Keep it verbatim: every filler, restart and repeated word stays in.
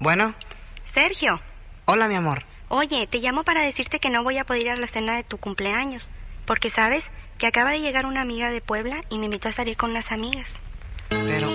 Bueno. Sergio. Hola, mi amor. Oye, te llamo para decirte que no voy a poder ir a la cena de tu cumpleaños, porque sabes que acaba de llegar una amiga de Puebla y me invitó a salir con unas amigas. Pero